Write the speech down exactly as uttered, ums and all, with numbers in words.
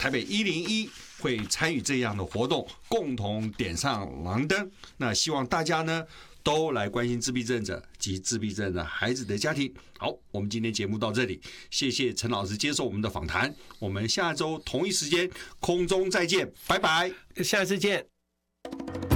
台北一零一会参与这样的活动，共同点上狼灯。那希望大家呢都来关心自闭症者及自闭症的孩子的家庭。好，我们今天节目到这里，谢谢陈老师接受我们的访谈。我们下周同一时间空中再见，拜拜， 下次见。